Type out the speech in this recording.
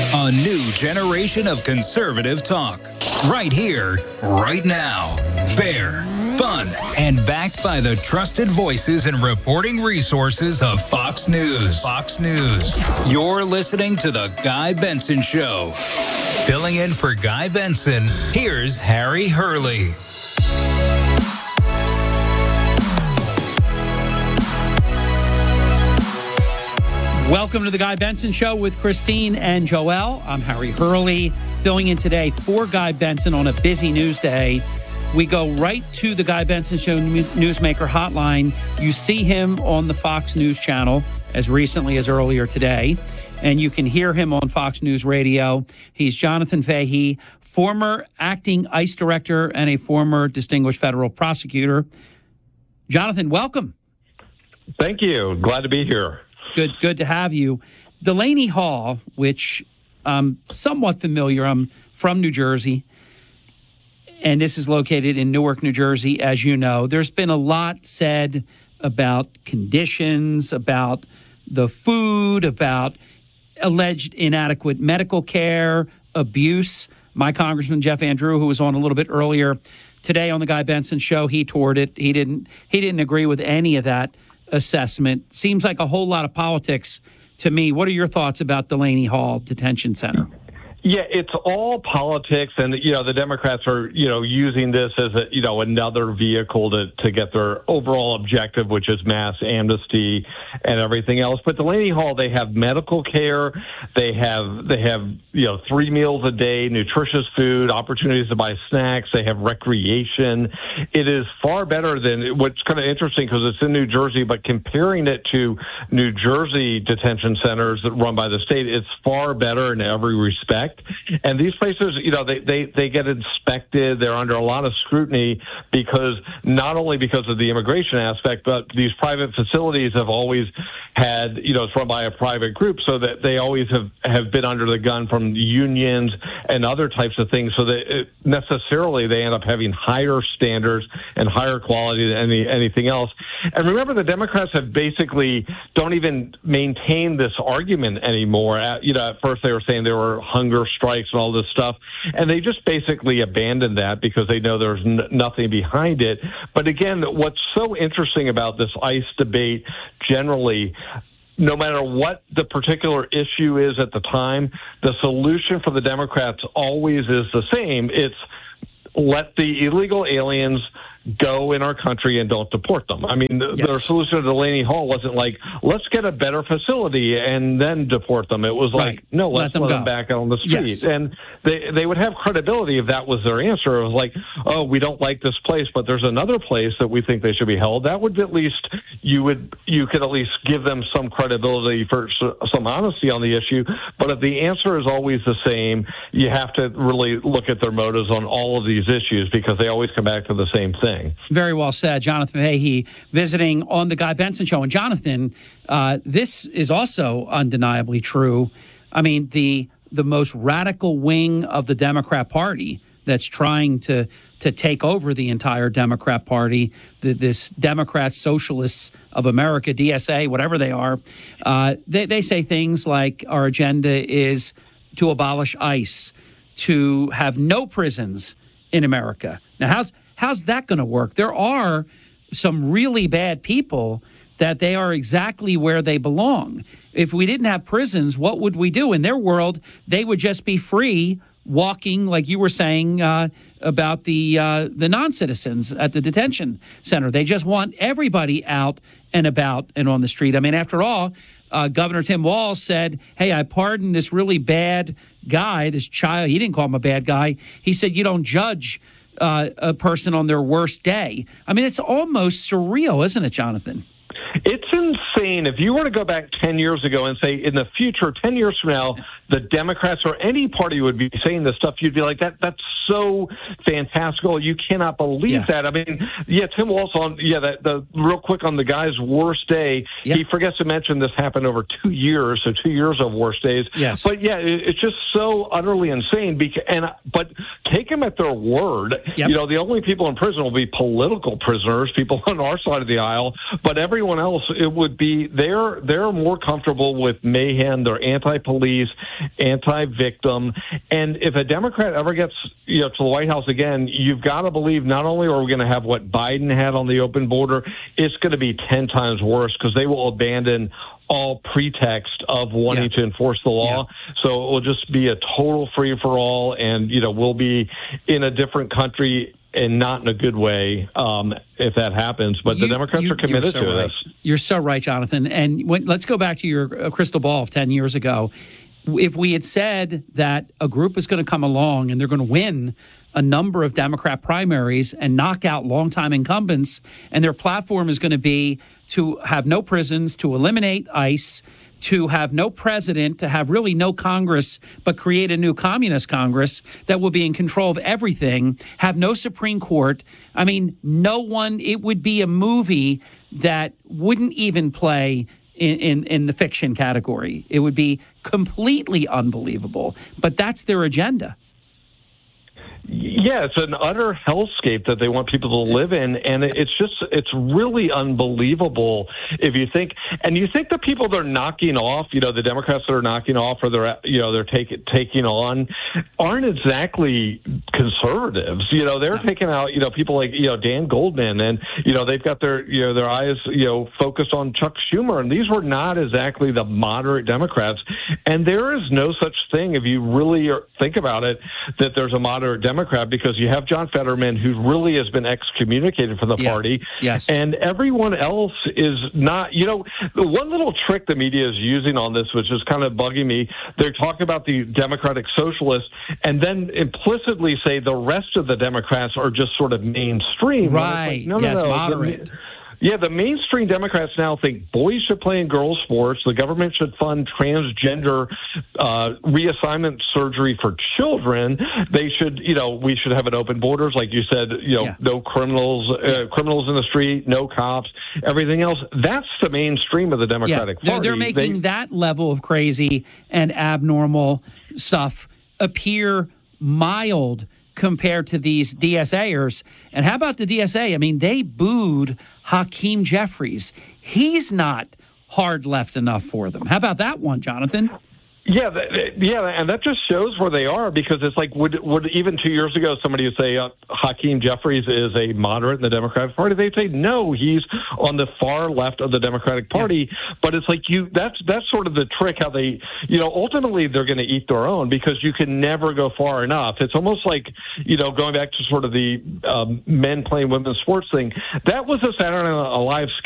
A new generation of conservative talk. Right here, right now. Fair, fun, and backed by the trusted voices and reporting resources of Fox News. Fox News. You're listening to The Guy Benson Show. Filling in for Guy Benson, here's Harry Hurley. Welcome to the Guy Benson Show with Christine and Joel. I'm Harry Hurley, filling in today for Guy Benson on a busy news day. We go right to the Guy Benson Show Newsmaker hotline. You see him on the Fox News channel as recently as earlier today, and you can hear him on Fox News Radio. He's Jonathan Fahey, former acting ICE director and a former distinguished federal prosecutor. Jonathan, welcome. Thank you. Glad to be here. Good to have you. Delaney Hall, which I'm somewhat familiar, I'm from New Jersey, and this is located in Newark, New Jersey, as you know. There's been a lot said about conditions, about the food, about alleged inadequate medical care, abuse. My Congressman Jeff Andrew, who was on a little bit earlier today on the Guy Benson Show, he toured it. He didn't agree with any of that assessment. Seems like a whole lot of politics to me. What are your thoughts about Delaney Hall Detention Center? Yeah, it's all politics, and the Democrats are using this as another vehicle to get their overall objective, which is mass amnesty and everything else. But Delaney Hall, they have medical care, they have 3 meals a day, nutritious food, opportunities to buy snacks, they have recreation. It is far better than what's kind of interesting because it's in New Jersey, but comparing it to New Jersey detention centers that run by the state, it's far better in every respect. And these places, they get inspected. They're under a lot of scrutiny not only because of the immigration aspect, but these private facilities have always had, it's run by a private group, so that they always have been under the gun from unions and other types of things. So that necessarily they end up having higher standards and higher quality than anything else. And remember, the Democrats have basically don't even maintain this argument anymore. At first they were saying there were hunger strikes and all this stuff, and they just basically abandoned that because they know there's nothing behind it. But again, what's so interesting about this ICE debate generally, no matter what the particular issue is at the time, the solution for the Democrats always is the same. It's let the illegal aliens go in our country and don't deport them. I mean, their solution to Delaney Hall wasn't like, let's get a better facility and then deport them. It was like, no, let's let them back out on the street. Yes. And they would have credibility if that was their answer. It was like, oh, we don't like this place, but there's another place that we think they should be held. That would at least, you could at least give them some credibility for some honesty on the issue. But if the answer is always the same, you have to really look at their motives on all of these issues because they always come back to the same thing. Very well said. Jonathan Fahey visiting on the Guy Benson Show. And Jonathan, this is also undeniably true. I mean, the most radical wing of the Democrat Party that's trying to take over the entire Democrat Party, this Democrat Socialists of America, DSA, whatever they are, they say things like our agenda is to abolish ICE, to have no prisons in America. Now, how's that going to work? There are some really bad people that they are exactly where they belong. If we didn't have prisons, what would we do? In their world, they would just be free walking, like you were saying about the non-citizens at the detention center. They just want everybody out and about and on the street. I mean, after all, Governor Tim Walz said, hey, I pardoned this really bad guy, this child. He didn't call him a bad guy. He said, you don't judge a person on their worst day. I mean, it's almost surreal, isn't it, Jonathan? It's insane. If you were to go back 10 years ago and say, in the future, 10 years from now, the Democrats or any party would be saying this stuff, you'd be like, that's so fantastical. You cannot believe that. I mean, Tim Walz the real quick on the guy's worst day, he forgets to mention this happened over 2 years, so 2 years of worst days. Yes. But it's just so utterly insane. But take them at their word. Yep. The only people in prison will be political prisoners, people on our side of the aisle, but everyone else, it would be they're more comfortable with mayhem. They're anti-police, anti-victim, and if a Democrat ever gets to the White House again, you've got to believe not only are we going to have what Biden had on the open border, it's going to be 10 times worse because they will abandon all pretext of wanting to enforce the law. So it will just be a total free-for-all, and we'll be in a different country, and not in a good way if that happens. But the Democrats are committed to this. You're so right, Jonathan. And let's go back to your crystal ball of 10 years ago. If we had said that a group is going to come along and they're going to win a number of Democrat primaries and knock out longtime incumbents, and their platform is going to be to have no prisons, to eliminate ICE, to have no president, to have really no Congress, but create a new communist Congress that will be in control of everything, have no Supreme Court. I mean, it would be a movie that wouldn't even play in the fiction category. It would be completely unbelievable, but that's their agenda. Yeah, it's an utter hellscape that they want people to live in, and it's really unbelievable if you think the people they're knocking off, the Democrats that are knocking off or they're taking on aren't exactly conservatives. They're taking out people like Dan Goldman, and they've got their eyes focused on Chuck Schumer, and these were not exactly the moderate Democrats. And there is no such thing, if you really think about it, that there's a moderate Democrat, because you have John Fetterman, who really has been excommunicated from the party. Yes. And everyone else is not, the one little trick the media is using on this, which is kind of bugging me, they're talking about the Democratic Socialists and then implicitly say the rest of the Democrats are just sort of mainstream. Right. No, moderate. The mainstream Democrats now think boys should play in girls' sports. The government should fund transgender reassignment surgery for children. They should, we should have an open borders, like you said. No criminals in the street, no cops, everything else. That's the mainstream of the Democratic Party. They're making that level of crazy and abnormal stuff appear mild compared to these DSAers. And how about the DSA? I mean, they booed Hakeem Jeffries. He's not hard left enough for them. How about that one, Jonathan? Yeah, and that just shows where they are, because it's like, would even 2 years ago somebody would say Hakeem Jeffries is a moderate in the Democratic Party? They'd say no, he's on the far left of the Democratic Party. But it's like that's sort of the trick, how they ultimately they're going to eat their own, because you can never go far enough. It's almost like going back to sort of the men playing women's sports thing. That was a Saturday Night Live